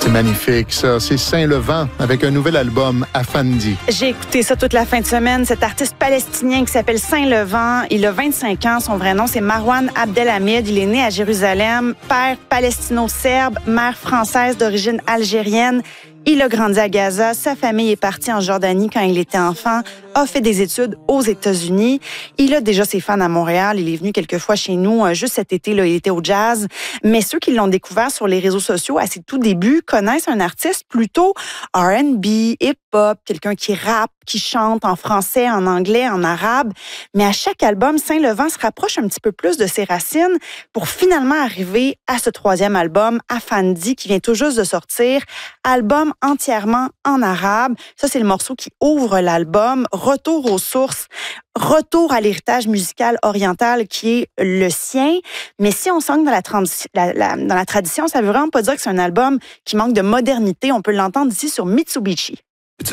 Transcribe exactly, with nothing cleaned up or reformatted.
C'est magnifique, ça. C'est Saint-Levant avec un nouvel album, Afandi. J'ai écouté ça toute la fin de semaine. Cet artiste palestinien qui s'appelle Saint-Levant, il a vingt-cinq ans. Son vrai nom, c'est Marwan Abdelhamid. Il est né à Jérusalem, père palestino-serbe, mère française d'origine algérienne. Il a grandi à Gaza. Sa famille est partie en Jordanie quand il était enfant, a fait des études aux États-Unis. Il a déjà ses fans à Montréal. Il est venu quelques fois chez nous. Juste cet été, là, il était au jazz. Mais ceux qui l'ont découvert sur les réseaux sociaux à ses tout débuts connaissent un artiste plutôt R and B, hip-hop, quelqu'un qui rappe, qui chante en français, en anglais, en arabe. Mais à chaque album, Saint-Levant se rapproche un petit peu plus de ses racines pour finalement arriver à ce troisième album, Afandi, qui vient tout juste de sortir. Album entièrement en arabe. Ça, c'est le morceau qui ouvre l'album. Retour aux sources, retour à l'héritage musical oriental qui est le sien. Mais si on s'ancre dans la, trans- la, la, dans la tradition, ça veut vraiment pas dire que c'est un album qui manque de modernité. On peut l'entendre ici sur Mitsubishi.